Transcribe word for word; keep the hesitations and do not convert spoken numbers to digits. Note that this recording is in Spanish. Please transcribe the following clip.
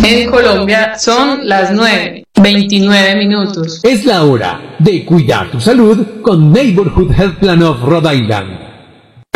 En Colombia son las nueve, veintinueve minutos. Es la hora de cuidar tu salud con Neighborhood Health Plan of Rhode Island.